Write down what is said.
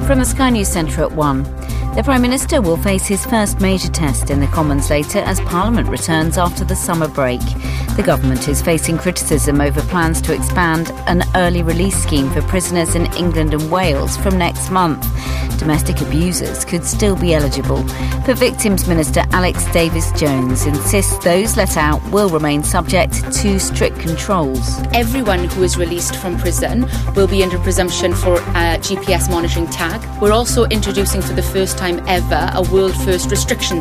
From the Sky News Centre at 1. The Prime Minister will face his first major test in the Commons later as Parliament returns after the summer break. The government is facing criticism over plans to expand an early release scheme for prisoners in England and Wales from next month. Domestic abusers could still be eligible, but Victims Minister Alex Davies-Jones insists those let out will remain subject to strict controls. Everyone who is released from prison will be under presumption for a GPS monitoring tag. We're also introducing for the first time ever a world first restrictions